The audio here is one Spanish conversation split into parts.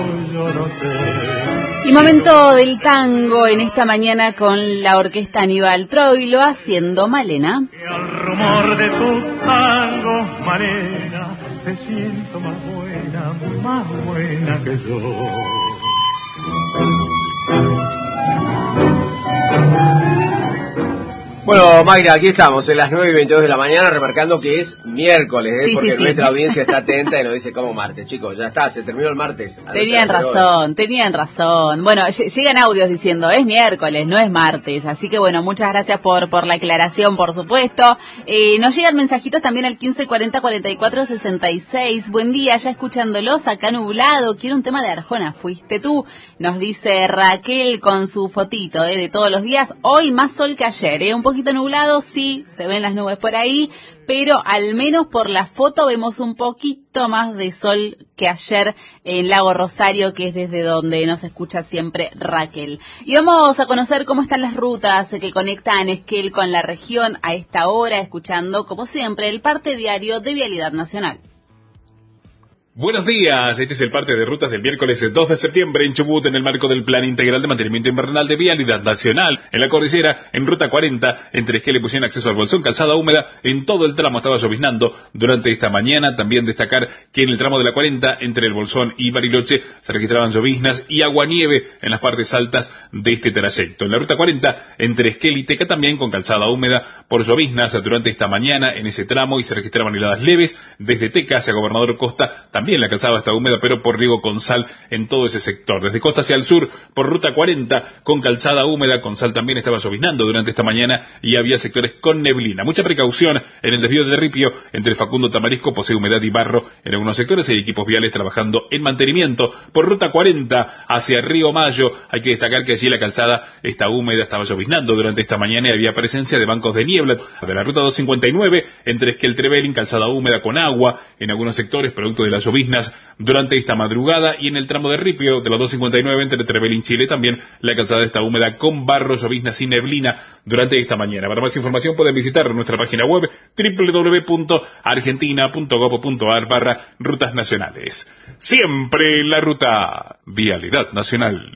Yo no sé. Y momento del tango en esta mañana con la orquesta Aníbal Troilo haciendo Malena. Y al rumor de tu tango, Malena, te siento más buena que yo. Bueno, Mayra, aquí estamos en las 9:22 de la mañana, remarcando que es miércoles, Sí, porque sí. nuestra audiencia está atenta y nos dice como martes, chicos, ya está, se terminó el martes. Tenían razón. Bueno, llegan audios diciendo, es miércoles, no es martes, así que bueno, muchas gracias por la aclaración, por supuesto. Nos llegan mensajitos también al 1540-44-66, buen día, ya escuchándolos, acá nublado, quiero un tema de Arjona, fuiste tú, nos dice Raquel con su fotito, de todos los días, hoy más sol que ayer, un poquito nublado, sí, se ven las nubes por ahí, pero al menos por la foto vemos un poquito más de sol que ayer en Lago Rosario, que es desde donde nos escucha siempre Raquel. Y vamos a conocer cómo están las rutas que conectan Esquel con la región a esta hora, escuchando, como siempre, el parte diario de Vialidad Nacional. Buenos días, este es el parte de rutas del miércoles 2 de septiembre en Chubut en el marco del Plan Integral de Mantenimiento Invernal de Vialidad Nacional. En la cordillera, en ruta 40, entre Esquel y Pusien acceso al Bolsón, calzada húmeda, en todo el tramo estaba lloviznando durante esta mañana. También destacar que en el tramo de la 40, entre el Bolsón y Bariloche, se registraban lloviznas y aguanieve en las partes altas de este trayecto. En la ruta 40, entre Esquel y Teca también con calzada húmeda por lloviznas durante esta mañana en ese tramo y se registraban heladas leves desde Teca hacia Gobernador Costa. También la calzada está húmeda, pero por riego con sal en todo ese sector. Desde Costa hacia el sur, por ruta 40, con calzada húmeda, con sal también estaba lloviznando durante esta mañana y había sectores con neblina. Mucha precaución en el desvío de Ripio, entre Facundo Tamarisco, posee humedad y barro en algunos sectores. Hay equipos viales trabajando en mantenimiento. Por ruta 40, hacia Río Mayo, hay que destacar que allí la calzada está húmeda, estaba lloviznando durante esta mañana y había presencia de bancos de niebla. De la ruta 259, entre Esquel Trevelin, calzada húmeda con agua en algunos sectores, producto de las lloviznas durante esta madrugada, y en el tramo de Ripio de la 259 entre Trevelin Chile también la calzada está húmeda con barro, lloviznas y neblina durante esta mañana. Para más información pueden visitar nuestra página web www.argentina.gov.ar/rutas nacionales. Siempre la ruta Vialidad Nacional.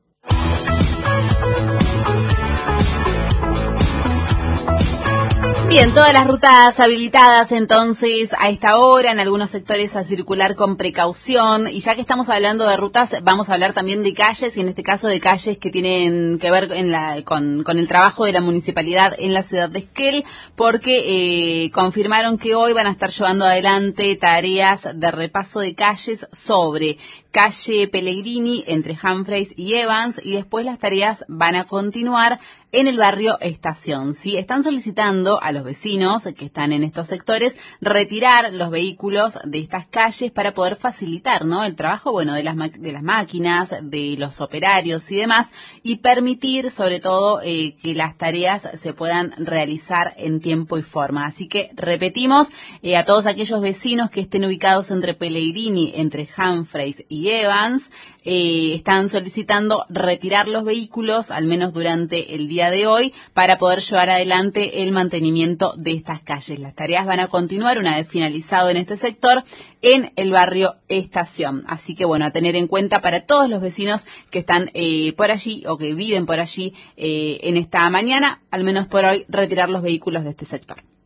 Bien, todas las rutas habilitadas entonces a esta hora, en algunos sectores a circular con precaución, y ya que estamos hablando de rutas, vamos a hablar también de calles, y en este caso de calles que tienen que ver con el trabajo de la municipalidad en la ciudad de Esquel, porque confirmaron que hoy van a estar llevando adelante tareas de repaso de calles sobre calle Pellegrini entre Humphreys y Evans, y después las tareas van a continuar en el barrio Estación. Sí, están solicitando a los vecinos que están en estos sectores retirar los vehículos de estas calles para poder facilitar, ¿no?, el trabajo, bueno, de las máquinas, de los operarios y demás, y permitir sobre todo que las tareas se puedan realizar en tiempo y forma. Así que repetimos, a todos aquellos vecinos que estén ubicados entre Pellegrini, entre Humphreys y Evans, están solicitando retirar los vehículos, al menos durante el día de hoy, para poder llevar adelante el mantenimiento de estas calles. Las tareas van a continuar una vez finalizado en este sector en el barrio Estación. Así que bueno, a tener en cuenta para todos los vecinos que están por allí o que viven por allí en esta mañana, al menos por hoy, retirar los vehículos de este sector.